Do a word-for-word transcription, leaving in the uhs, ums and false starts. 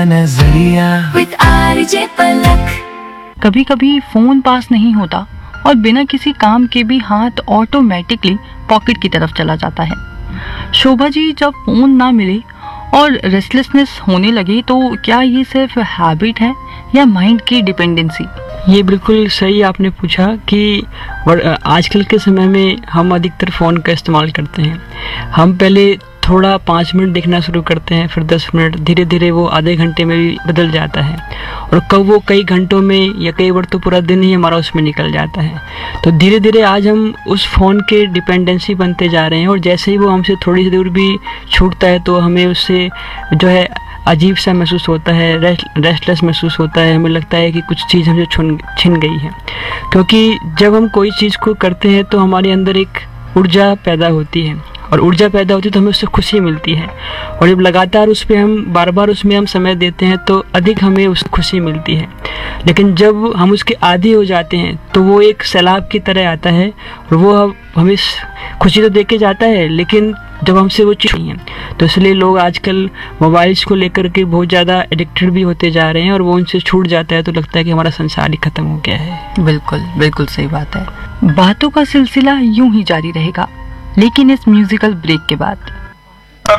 नजरिया with RJ पलक। कभी कभी फोन पास नहीं होता और बिना किसी काम के भी हाथ ऑटोमेटिकली पॉकेट की तरफ चला जाता है। शोभा जी, जब फोन ना मिले और रेस्टलेसनेस होने लगे तो क्या ये सिर्फ हैबिट है या माइंड की डिपेंडेंसी? ये बिल्कुल सही आपने पूछा कि आजकल के समय में हम अधिकतर फ़ोन का इस्तेमाल करते हैं। हम पहले थोड़ा पाँच मिनट देखना शुरू करते हैं, फिर दस मिनट, धीरे धीरे वो आधे घंटे में भी बदल जाता है और कब वो कई घंटों में या कई बार तो पूरा दिन ही हमारा उसमें निकल जाता है। तो धीरे धीरे आज हम उस फ़ोन के डिपेंडेंसी बनते जा रहे हैं और जैसे ही वो हमसे थोड़ी सी दूर भी छूटता है तो हमें उससे जो है अजीब सा महसूस होता है, रेस्ट रेस्टलेस महसूस होता है। हमें लगता है कि कुछ चीज़ हमसे छुन छिन गई है, क्योंकि जब हम कोई चीज़ को करते हैं तो हमारे अंदर एक ऊर्जा पैदा होती है और ऊर्जा पैदा होती है तो हमें उससे खुशी मिलती है और जब लगातार उस पर हम बार बार उसमें हम समय देते हैं तो अधिक हमें उस खुशी मिलती है। लेकिन जब हम उसके आदी हो जाते हैं तो वो एक सैलाब की तरह आता है और वो हमें खुशी तो दे के जाता है लेकिन जब हमसे वो चीज़ नहीं है। तो इसलिए लोग आजकल मोबाइल्स को लेकर के बहुत ज़्यादा एडिक्टेड भी होते जा रहे हैं और वो उनसे छूट जाता है तो लगता है कि हमारा संसार ही खत्म हो गया है। बिल्कुल बिल्कुल सही बात है। बातों का सिलसिला यूं ही जारी रहेगा लेकिन इस म्यूजिकल ब्रेक के बाद।